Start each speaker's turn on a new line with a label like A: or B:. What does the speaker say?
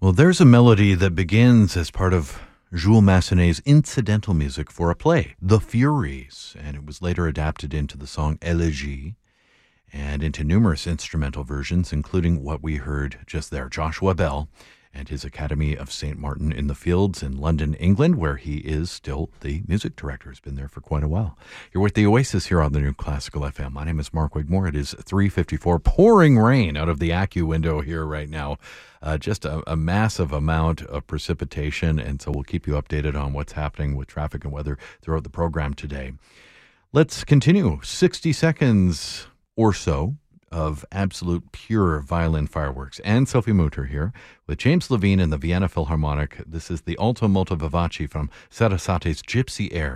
A: Well, there's a melody that begins as part of Jules Massenet's incidental music for a play, The Furies, and it was later adapted into the song Elegie and into numerous instrumental versions, including what we heard just there, Joshua Bell and his Academy of St. Martin in the Fields in London, England, where he is still the music director. He's been there for quite a while. You're with the Oasis here on the New Classical FM. My name is Mark Wigmore. It is 3:54, pouring rain out of the ACU window here right now. Just a massive amount of precipitation, and so we'll keep you updated on what's happening with traffic and weather throughout the program today. Let's continue. 60 seconds or so of absolute pure violin fireworks. And Sophie Mutter here with James Levine and the Vienna Philharmonic. This is the Alto Molto Vivace from Sarasate's Gypsy Air.